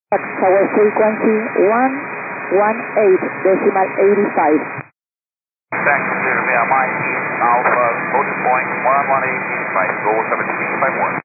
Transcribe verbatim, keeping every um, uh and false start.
Tower frequency one one eight decimal eighty-five. Taxi clear via Mike East Alpha, floating point one one eight eight five, go seventeen five one.